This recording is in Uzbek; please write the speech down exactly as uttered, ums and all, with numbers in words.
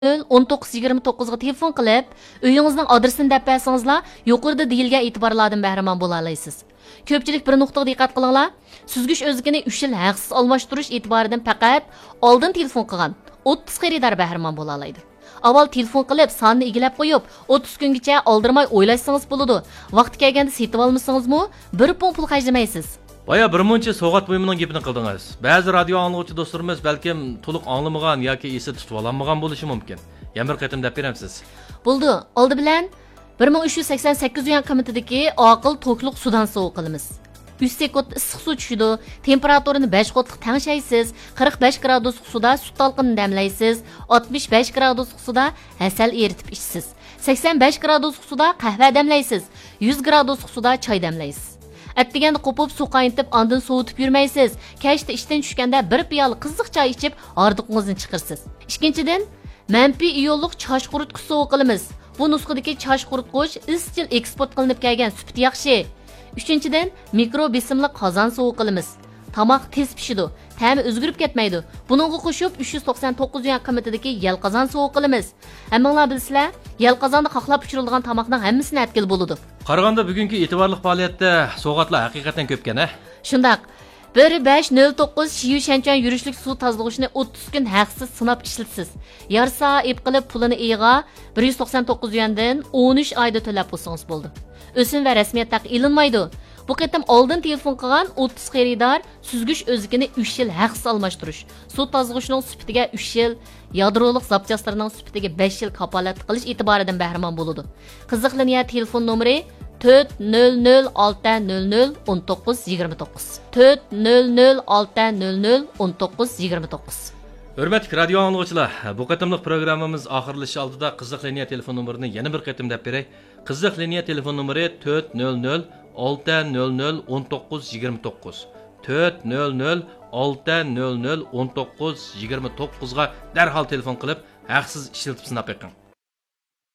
o'n to'qqiz yigirma to'qqizga telefon qilib, uyingizning adresini deb bersangizlar, yuqorida deyilgan e'tiborlardan bahramand bo'la olasiz. Ko'pchilik bir nuqtaga diqqat qilinglar. Süzgüç o'zligini uch yil haqsiz almashtirish e'tiboridan faqat oldin telefon qilgan o'ttiz xaridor bahramand bo'la oladi. Avval telefon qilib, sonni egilab qo'yib, o'ttiz kungacha oldirmay o'ylashsangiz bo'ladi. Vaqti kelganda setib olmasangizmi, bir pun pul xarjlamaysiz. Baya bir muncha so'g'at buyumining gapini qildingiz. Ba'zi radio anglovchi do'stlarimiz balkim to'liq anglamagan yoki esi tutib olmagan bo'lishi mumkin. Yana bir qatim deb beramsiz. Bo'ldi. Oldi bilan bir ming uch yuz sakson sakkiz yuan qiymatidagi oqil tokliq sudan sovuq qilamiz. uch sekund issiq suv tushidi, temperaturini besh qotliq tangshaysiz, qirq besh gradus suvda sut talqini damlaysiz, oltmish besh gradus suvda asal eritib ichsiz, sakson besh gradus suvda qahva damlaysiz, yuz gradus suvda choy damlaysiz. Atdiganda qo'pib suv qaynatib, ondan sovutib yurmaysiz. Kechda ishdan tushganda bir piyola qiziq choy ichib, ordiqingizni chiqirsiz. Ikkinchidan, manfiy iyonliq chosh quritgich suv qilamiz. Bu nusxadagi chosh quritgich izchil eksport qilinib kelgan, sifati yaxshi. Uchinchidan, mikro besimli qozon suvi qilamiz. Tomoq tez pishidi, ta'mi o'zgarib ketmaydi. Buningga qo'shib uch yuz to'qson to'qqiz yuan qiymatidagi yal qozon suvi qilamiz. Hammanglar bilsizlar, yal qozonda qoqlab pishirilgan tomoqning hammasini atkil bo'ladi. Qaraganda bugungi e'tiborli faoliyatda so'g'atlar haqiqatan ko'pkan-a? Shundaq. bir besh nol to'qqiz Shiyu Shanchan yurishlik suv tozalag'ichini o'ttiz kun haqsiz sinab ishlatsiz. Yarsa ip qilib pulini iyg'a bir yuz to'qson to'qqiz yuandan o'n uch oyda to'lab qo'ysangiz bo'ldi. O'sin va rasmiyat taq ilinmaydi. Bu qatam oldin telefon qilgan o'ttiz xaridor süzgüch o'zligini uch yil haqsiz almashtirish, suv tozalag'ichining sifatiga uch yil, yadroliq zapchastlarining sifatiga besh yil kapolat qilish e'tiboridan bahramand bo'ladi. Qiziqlaniya telefon nomeri to'rt nol nol olti nol nol o'n to'qqiz yigirma to'qqiz to'rt nol nol olti nol nol o'n to'qqiz yigirma to'qqiz. Hurmatli radio anglovchilar, bu qatimliq programmamiz oxirlashi oldida qiziq liniya telefon nomerini yana bir qatim deb beray. Qiziq liniya telefon nomeri to'rt nol nol olti nol nol o'n to'qqiz yigirma to'qqiz to'rt nol nol olti nol nol o'n to'qqiz yigirma to'qqiz ga darhol telefon qilib haqsiz ishlatib sinab beqing.